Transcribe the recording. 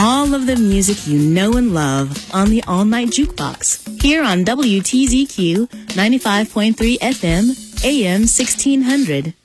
all of the music you know and love on the All Night Jukebox, here on WTZQ 95.3 FM, AM 1600.